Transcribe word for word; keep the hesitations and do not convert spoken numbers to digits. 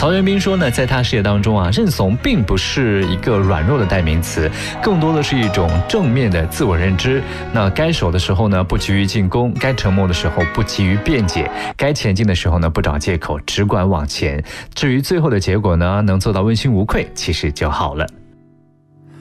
曹元斌说呢，在他视野当中啊，认怂并不是一个软弱的代名词，更多的是一种正面的自我认知。那该守的时候呢，不急于进攻；该沉默的时候，不急于辩解；该前进的时候呢，不找借口，只管往前。至于最后的结果呢，能做到问心无愧，其实就好了。